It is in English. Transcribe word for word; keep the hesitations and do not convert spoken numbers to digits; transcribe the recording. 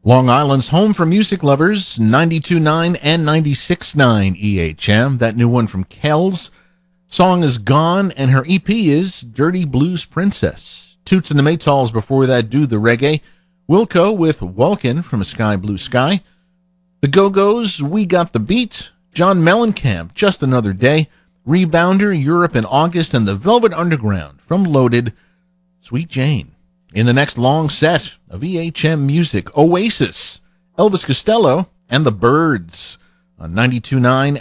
Long Island's home for music lovers, ninety-two point nine and ninety-six point nine E H M. That new one from Kells. Song is Gone, and her E P is Dirty Blues Princess. Toots and the Maytals before that do the reggae. Wilco with Walkin' from A Sky Blue Sky. The Go-Go's We Got the Beat. John Mellencamp, Just Another Day. Rebounder, Europe in August, and the Velvet Underground from Loaded, Sweet Jane. In the next long set of E H M music, Oasis, Elvis Costello, and the Byrds on ninety-two point nine